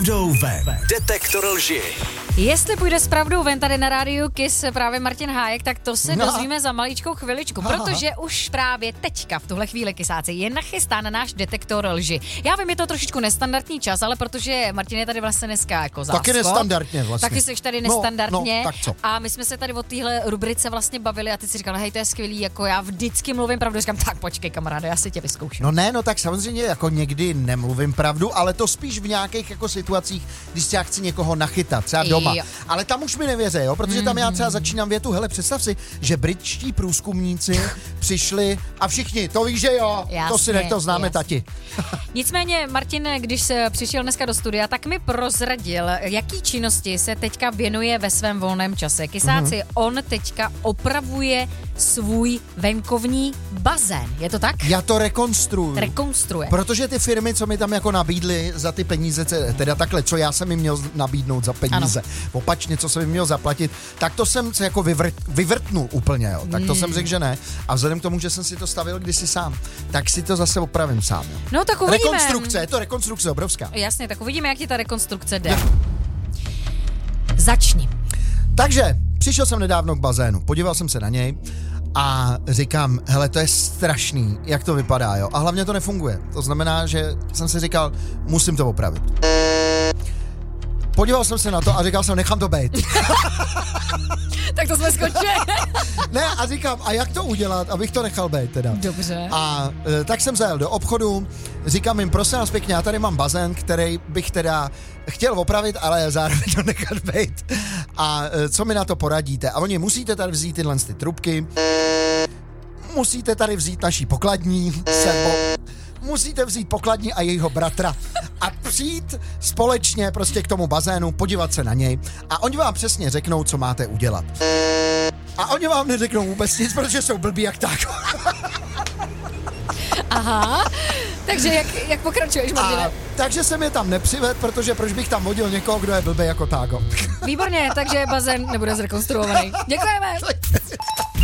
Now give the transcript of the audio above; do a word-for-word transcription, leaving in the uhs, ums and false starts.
Jdou ven. Detektor lži. Jestli půjde s pravdou ven tady na rádiu Kiss právě Martin Hájek, tak to se No. dozvíme za maličkou chviličku, protože už právě teďka v tuhle chvíli Kissáci je nachystán náš detektor lži. Já vím, je to trošičku nestandardní čas, ale protože Martin je tady vlastně dneska jako záskok. Taky nestandardně vlastně. Taky jsi tady No, nestandardně. no, tak co? A my jsme se tady o téhle rubrice vlastně bavili a ty si říkal, hej, to je skvělý, jako já vždycky mluvím pravdu. Říkám, tak počkej, kamaráde, já si tě vyzkouším. No ne, no tak samozřejmě jako někdy nemluvím pravdu, ale to spíš v nějakých jako situacích, když třeba chci někoho nachytat, třeba doma. Jo. Ale tam už mi nevěří, jo, protože tam já třeba začínám větu, hele, představ si, že britští průzkumníci přišli a všichni, to víš, že jo, Jasně, to si nech, to známe jasně. tati. Nicméně, Martin, když se přišel dneska do studia, tak mi prozradil, jaký činnosti se teďka věnuje ve svém volném čase. Kysáci, mm-hmm. on teďka opravuje svůj venkovní bazén. Je to tak? Já to rekonstruuju. Rekonstruuje. Protože ty firmy, co mi tam jako nabídly za ty peníze, teda takhle, co já jsem jim měl nabídnout za peníze, ano. Opačně, co jsem jim měl zaplatit, tak to jsem se jako vyvrt, vyvrtnul úplně, jo. Tak to mm. jsem řekl, že ne. A vzhledem k tomu, že jsem si to stavil kdysi sám, tak si to zase opravím sám. Jo. No tak uvidíme. Rekonstrukce, je to rekonstrukce obrovská. Jasně, tak uvidíme, jak ti ta rekonstrukce jde. Začni. Takže přišel jsem nedávno k bazénu, podíval jsem se na něj a říkám, hele, to je strašný, jak to vypadá, jo. A hlavně to nefunguje. To znamená, že jsem si říkal, musím to opravit. Podíval jsem se na to a říkal jsem, nechám to být. Tak to jsme skončili. Ne, a říkám, a jak to udělat, abych to nechal být teda. Dobře. A e, tak jsem zajel do obchodu, říkám jim, prosím vás pěkně, já tady mám bazén, který bych teda chtěl opravit, ale zároveň to nechat být. A e, co mi na to poradíte? A oni, musíte tady vzít tyhle ty trubky, musíte tady vzít naší pokladní sebou, musíte vzít pokladní a jejího bratra a přijít společně prostě k tomu bazénu, podívat se na něj a oni vám přesně řeknou, co máte udělat. A oni vám neřeknou vůbec nic, protože jsou blbí jak tak. Aha, takže jak, jak pokračuješ, Martine? A, takže jsem je tam nepřivedl, protože proč bych tam vodil někoho, kdo je blbý jako tágo. Výborně, takže bazén nebude zrekonstruovaný. Děkujeme.